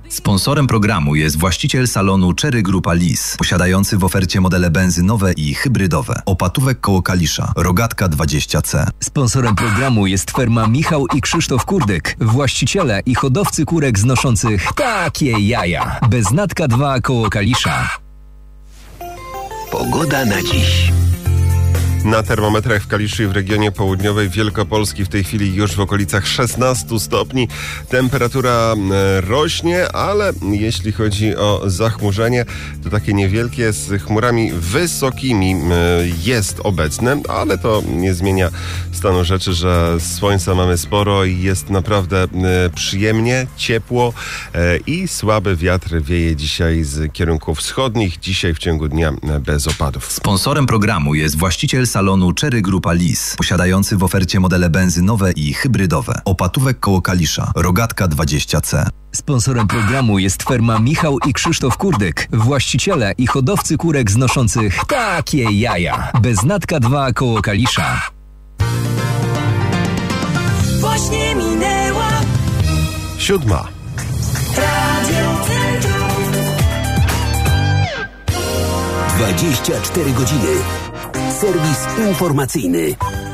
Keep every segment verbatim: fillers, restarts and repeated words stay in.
Sponsorem programu jest właściciel salonu Cherry Grupa Lis, posiadający w ofercie modele benzynowe i hybrydowe. Opatówek koło Kalisza, Rogatka dwadzieścia C. Sponsorem programu jest firma Michał i Krzysztof Kurdyk, właściciele i hodowcy kurek znoszących takie jaja. Beznatka dwa koło Kalisza. Pogoda na dziś. Na termometrach w Kaliszu i w regionie południowej Wielkopolski w tej chwili już w okolicach szesnastu stopni. Temperatura e, rośnie, ale jeśli chodzi o zachmurzenie, to takie niewielkie z chmurami wysokimi e, jest obecne, ale to nie zmienia stanu rzeczy, że słońca mamy sporo i jest naprawdę e, przyjemnie, ciepło e, i słaby wiatr wieje dzisiaj z kierunków wschodnich. Dzisiaj w ciągu dnia e, bez opadów. Sponsorem programu jest właściciel salonu Cherry Grupa Lis, posiadający w ofercie modele benzynowe i hybrydowe. Opatówek koło Kalisza, Rogatka dwadzieścia C. Sponsorem programu jest firma Michał i Krzysztof Kurdyk, właściciele i hodowcy kurek znoszących takie jaja. Beznatka dwa koło Kalisza. Właśnie minęła Siódma. Radio Centrum. dwadzieścia cztery godziny. Serwis informacyjny.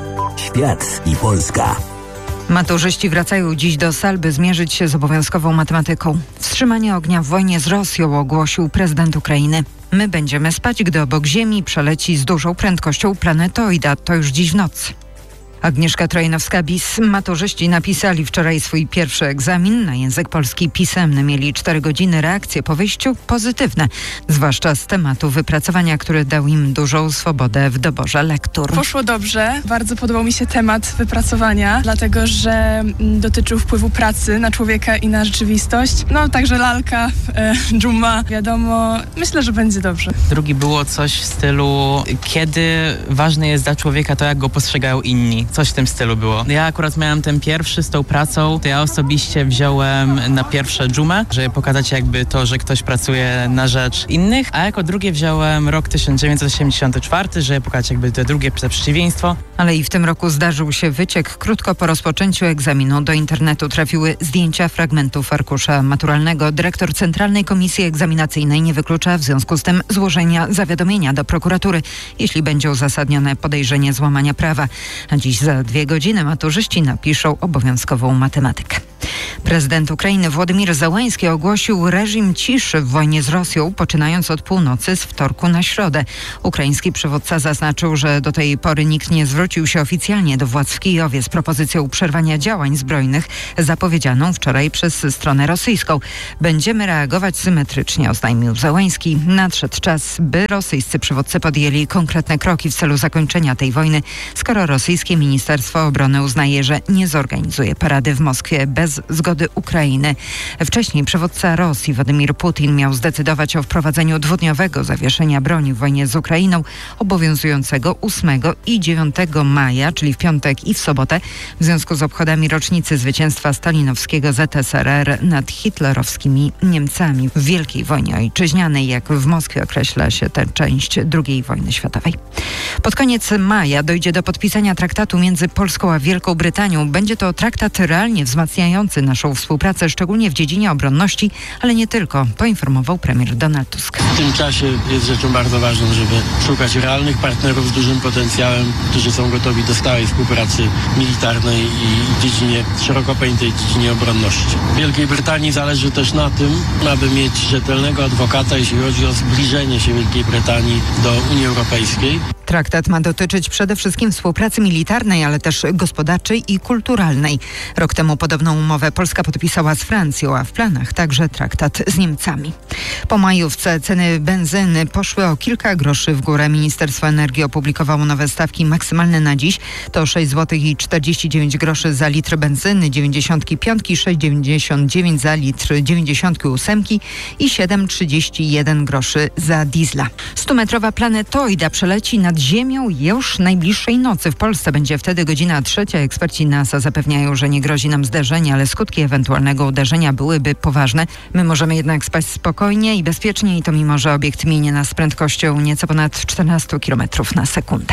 Świat i Polska. Maturzyści wracają dziś do sal, by zmierzyć się z obowiązkową matematyką. Wstrzymanie ognia w wojnie z Rosją ogłosił prezydent Ukrainy. My będziemy spać, gdy obok Ziemi przeleci z dużą prędkością planetoida. To już dziś w nocy. Agnieszka Trojanowska-Bis. Maturzyści napisali wczoraj swój pierwszy egzamin na język polski pisemny. Mieli cztery godziny. Reakcje po wyjściu pozytywne, zwłaszcza z tematu wypracowania, który dał im dużą swobodę w doborze lektur. Poszło dobrze. Bardzo podobał mi się temat wypracowania, dlatego że dotyczył wpływu pracy na człowieka i na rzeczywistość. No także lalka, e, dżuma, wiadomo. Myślę, że będzie dobrze. Drugi było coś w stylu, kiedy ważne jest dla człowieka to, jak go postrzegają inni. Coś w tym stylu było. Ja akurat miałem ten pierwszy z tą pracą, to ja osobiście wziąłem na pierwsze dżumę, żeby pokazać jakby to, że ktoś pracuje na rzecz innych, a jako drugie wziąłem rok tysiąc dziewięćset osiemdziesiąty czwarty, żeby pokazać jakby to drugie przeciwieństwo. Ale i w tym roku zdarzył się wyciek. Krótko po rozpoczęciu egzaminu do internetu trafiły zdjęcia fragmentów arkusza maturalnego. Dyrektor Centralnej Komisji Egzaminacyjnej nie wyklucza w związku z tym złożenia zawiadomienia do prokuratury, jeśli będzie uzasadnione podejrzenie złamania prawa. A dziś za dwie godziny maturzyści napiszą obowiązkową matematykę. Prezydent Ukrainy Władimir Zełański ogłosił reżim ciszy w wojnie z Rosją, poczynając od północy z wtorku na środę. Ukraiński przywódca zaznaczył, że do tej pory nikt nie zwrócił się oficjalnie do władz w Kijowie z propozycją przerwania działań zbrojnych zapowiedzianą wczoraj przez stronę rosyjską. Będziemy reagować symetrycznie, oznajmił Zełański. Nadszedł czas, by rosyjscy przywódcy podjęli konkretne kroki w celu zakończenia tej wojny, skoro rosyjskie Ministerstwo Obrony uznaje, że nie zorganizuje parady w Moskwie bez zgody Ukrainy. Wcześniej przywódca Rosji Władimir Putin miał zdecydować o wprowadzeniu dwudniowego zawieszenia broni w wojnie z Ukrainą, obowiązującego ósmego i dziewiątego maja, czyli w piątek i w sobotę, w związku z obchodami rocznicy zwycięstwa stalinowskiego Z S R R nad hitlerowskimi Niemcami w Wielkiej Wojnie Ojczyźnianej, jak w Moskwie określa się tę część drugiej wojny światowej. Pod koniec maja dojdzie do podpisania traktatu między Polską a Wielką Brytanią. Będzie to traktat realnie wzmacniający naszą współpracę, szczególnie w dziedzinie obronności, ale nie tylko, poinformował premier Donald Tusk. W tym czasie jest rzeczą bardzo ważną, żeby szukać realnych partnerów z dużym potencjałem, którzy są gotowi do stałej współpracy militarnej i w dziedzinie, szeroko pojętej dziedzinie obronności. Wielkiej Brytanii zależy też na tym, aby mieć rzetelnego adwokata, jeśli chodzi o zbliżenie się Wielkiej Brytanii do Unii Europejskiej. Traktat ma dotyczyć przede wszystkim współpracy militarnej, ale też gospodarczej i kulturalnej. Rok temu podobną umowę Polska podpisała z Francją, a w planach także traktat z Niemcami. Po majówce ceny benzyny poszły o kilka groszy w górę. Ministerstwo Energii opublikowało nowe stawki maksymalne na dziś. To sześć złotych czterdzieści dziewięć groszy za litr benzyny, dziewięćdziesiątki piątki, sześć dziewięćdziesiąt dziewięć za litr dziewięćdziesiątki ósemki i siedem trzydzieści jeden groszy za diesla. Stumetrowa planetoida przeleci nad Ziemią już najbliższej nocy. W Polsce będzie wtedy godzina trzecia. Eksperci NASA zapewniają, że nie grozi nam zderzenie, ale skutki ewentualnego uderzenia byłyby poważne. My możemy jednak spać spokojnie i bezpiecznie i to mimo, że obiekt minie nas z prędkością nieco ponad czternaście kilometrów na sekundę.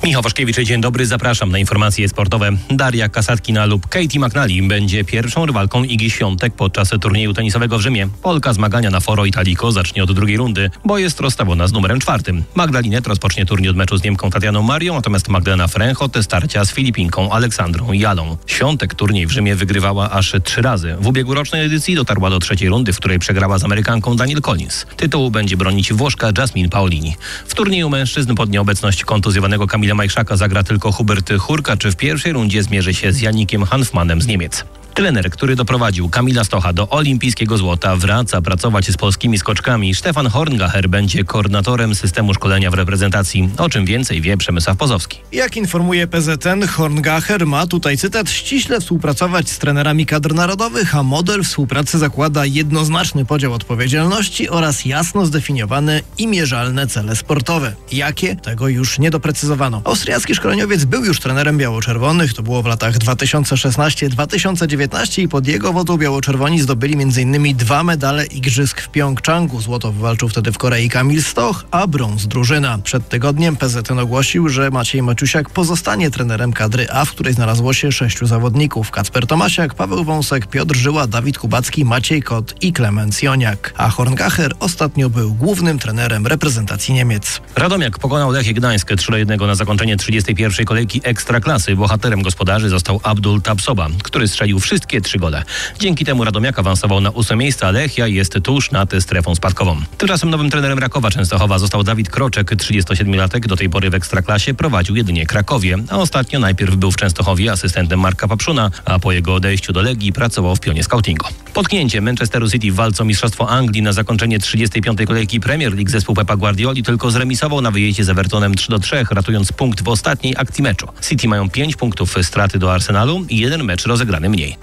Michał Waszkiewicz, dzień dobry, zapraszam na informacje sportowe. Daria Kasatkina lub Katie McNally będzie pierwszą rywalką Igi Świątek podczas turnieju tenisowego w Rzymie. Polka zmagania na Foro Italico zacznie od drugiej rundy, bo jest rozstawiona z numerem czwartym. Magda Linette rozpocznie turniej od meczu z Niemką Tatianą Marią, natomiast Magdalena Fręcho te starcia z Filipinką Aleksandrą Jalą. Świątek turniej w Rzymie wygrywała aż trzy razy. W ubiegłorocznej edycji dotarła do trzeciej rundy, w której przegrała z Amerykanką Danielle Collins. Tytułu będzie bronić Włoszka Jasmine Paolini. W turnieju mężczyzn pod nieobecność kontuzjowanego Kamila Majszaka zagra tylko Hubert Hurkacz. W pierwszej rundzie zmierzy się z Janikiem Hanfmanem z Niemiec. Trener, który doprowadził Kamila Stocha do olimpijskiego złota, wraca pracować z polskimi skoczkami. Stefan Horngacher będzie koordynatorem systemu szkolenia w reprezentacji. O czym więcej wie Przemysław Pozowski. Jak informuje P Z N, Horngacher ma, tutaj cytat, ściśle współpracować z trenerami kadr narodowych, a model współpracy zakłada jednoznaczny podział odpowiedzialności oraz jasno zdefiniowane i mierzalne cele sportowe. Jakie? Tego już nie doprecyzowano. Austriacki szkoleniowiec był już trenerem biało-czerwonych, to było w latach dwa tysiące szesnastym do dwa tysiące dziewiętnastego i pod jego wodą biało-czerwoni zdobyli m.in. dwa medale igrzysk w Pjongczangu. Złoto wywalczył wtedy w Korei Kamil Stoch, a brąz drużyna. Przed tygodniem P Z N ogłosił, że Maciej Maciusiak pozostanie trenerem kadry A, w której znalazło się sześciu zawodników. Kacper Tomasiak, Paweł Wąsek, Piotr Żyła, Dawid Kubacki, Maciej Kot i Klemens Joniak. A Horngacher ostatnio był głównym trenerem reprezentacji Niemiec. Radomiak pokonał Lechię Gdańsk trzy do jednego na zakończenie trzydziestej pierwszej kolejki Ekstraklasy. Bohaterem gospodarzy został Abdul Tabsoba, który strzelił wszystkie trzy gole. Dzięki temu Radomiak awansował na ósme miejsce, a Lechia jest tuż nad strefą spadkową. Tymczasem nowym trenerem Rakowa Częstochowa został Dawid Kroczek, trzydziestosiedmiolatek. Do tej pory w Ekstraklasie prowadził jedynie Krakowie, a ostatnio najpierw był w Częstochowie asystentem Marka Papszuna, a po jego odejściu do Legii pracował w pionie scoutingu. Potknięcie Manchesteru City w walce o Mistrzostwo Anglii na zakończenie trzydziestej piątej kolejki Premier League zespół Pepa Guardioli tylko zremisował na wyjeździe z Evertonem trzy do trzech, ratując punkt w ostatniej akcji meczu. City mają pięć punktów straty do Arsenalu i jeden mecz rozegrany mniej.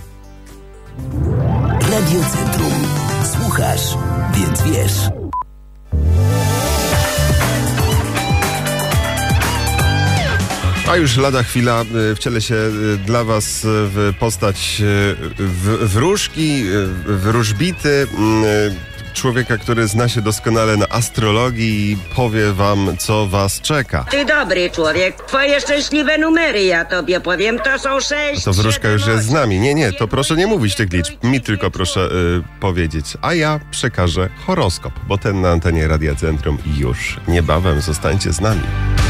Radio Centrum. Słuchasz, więc wiesz. A już lada chwila wcielę się dla Was w postać wróżki, wróżbity, człowieka, który zna się doskonale na astrologii i powie Wam, co Was czeka. Ty dobry człowiek, twoje szczęśliwe numery ja tobie powiem, to są sześć. To wróżka już jest z nami. Nie, nie, to proszę nie mówić tych liczb. Mi tylko proszę y, powiedzieć. A ja przekażę horoskop, bo ten na antenie Radia Centrum już niebawem. Zostańcie z nami.